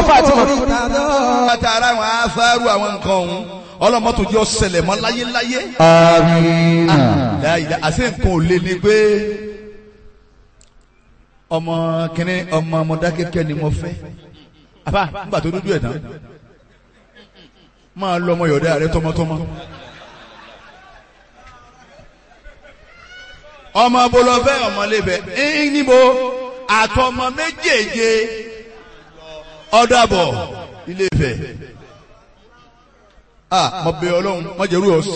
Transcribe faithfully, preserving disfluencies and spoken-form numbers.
Fatima. Àtàrà àwọn afárú àwọn nǹkan ọ̀hún ọlọ́mọ́tò jẹ́ ọ̀sẹ̀lẹ̀ mọ́ láyé láyé. Àmín. Láyé àti nǹkan ò lé ní pé ọmọ kìnní ọmọ Mọdákẹ́kẹ́ ni mo fẹ́. Àbá nígbà tó dúdú ẹ̀ tán máa lọ ọmọ yọ̀dá rẹ tọmọtọmọ. Ọmọ bolọfẹ ọmọlébẹ ẹyìn níbo àtọmọ méjèèje ọdàbọ Ilé-Ifẹ̀. Ah, mo bẹ̀ Ọlọ́run mo jẹrú ọ.